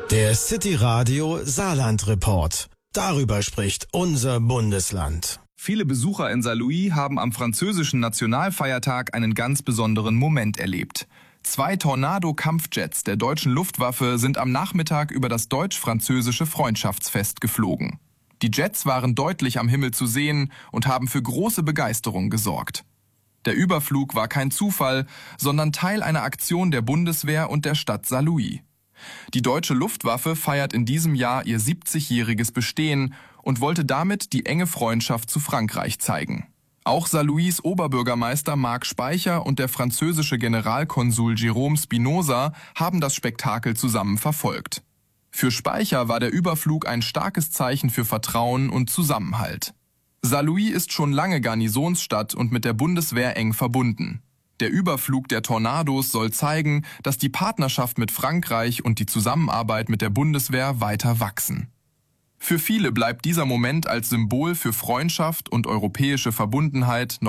Der City Radio Saarland Report. Darüber spricht unser Bundesland. Viele Besucher in Saarlouis haben am französischen Nationalfeiertag einen ganz besonderen Moment erlebt. 2 Tornado-Kampfjets der deutschen Luftwaffe sind am Nachmittag über das deutsch-französische Freundschaftsfest geflogen. Die Jets waren deutlich am Himmel zu sehen und haben für große Begeisterung gesorgt. Der Überflug war kein Zufall, sondern Teil einer Aktion der Bundeswehr und der Stadt Saarlouis. Die deutsche Luftwaffe feiert in diesem Jahr ihr 70-jähriges Bestehen und wollte damit die enge Freundschaft zu Frankreich zeigen. Auch Saarlouis Oberbürgermeister Marc Speicher und der französische Generalkonsul Jérôme Spinoza haben das Spektakel zusammen verfolgt. Für Speicher war der Überflug ein starkes Zeichen für Vertrauen und Zusammenhalt. Saarlouis ist schon lange Garnisonsstadt und mit der Bundeswehr eng verbunden. Der Überflug der Tornados soll zeigen, dass die Partnerschaft mit Frankreich und die Zusammenarbeit mit der Bundeswehr weiter wachsen. Für viele bleibt dieser Moment als Symbol für Freundschaft und europäische Verbundenheit